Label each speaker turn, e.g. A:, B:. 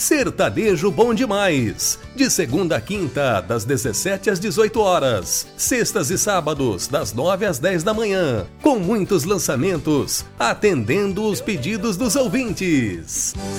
A: Sertanejo Bom Demais, de segunda a quinta, das 17 às 18 horas, sextas e sábados, das 9 às 10 da manhã, com muitos lançamentos, atendendo os pedidos dos ouvintes.